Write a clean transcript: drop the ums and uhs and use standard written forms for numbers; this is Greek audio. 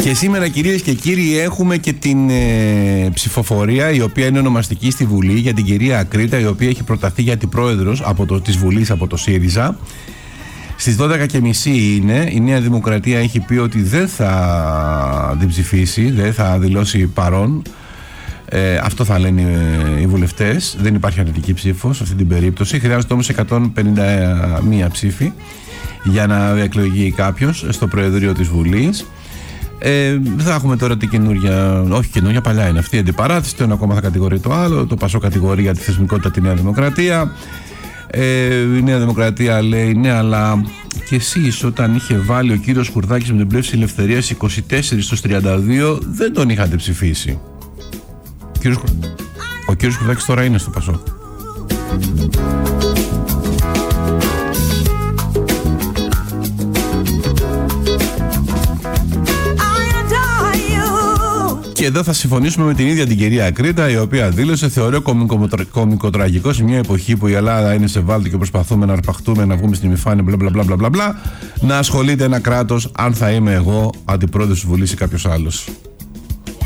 Και σήμερα, κυρίες και κύριοι, έχουμε και την ψηφοφορία, η οποία είναι ονομαστική στη Βουλή, για την κυρία Ακρίτα, η οποία έχει προταθεί για αντιπρόεδρος της Βουλής από το ΣΥΡΙΖΑ. Στις 12.30 είναι. Η Νέα Δημοκρατία έχει πει ότι δεν θα την ψηφίσει, δεν θα δηλώσει παρόν. Αυτό θα λένε οι βουλευτές. Δεν υπάρχει αρνητική ψήφος σε αυτή την περίπτωση. Χρειάζεται όμως 151 ψήφοι για να εκλογεί κάποιος στο Προεδρείο της Βουλής. Θα έχουμε τώρα την καινούρια, όχι καινούρια, παλιά είναι αυτή η αντιπαράθεση. Το ένα κόμμα θα κατηγορεί το άλλο. Το ΠΑΣΟ κατηγορεί για τη θεσμικότητα τη Νέα Δημοκρατία. Η Νέα Δημοκρατία λέει ναι, αλλά και εσείς όταν είχε βάλει ο κύριος Χουρδάκης με την Πλεύση Ελευθερίας 24 στους 32 δεν τον είχατε ψηφίσει. Ο κύριος Χουρδάκης τώρα είναι στο ΠΑΣΟ. Και εδώ θα συμφωνήσουμε με την ίδια την κυρία Ακρίτα, η οποία δήλωσε: θεωρώ κωμικοτραγικό σε μια εποχή που η Ελλάδα είναι σε βάλτη και προσπαθούμε να αρπαχτούμε, να βγούμε στην ημιφάνεια, μπλα, να ασχολείται ένα κράτος, αν θα είμαι εγώ αντιπρόεδρος της Βουλής ή κάποιος άλλος.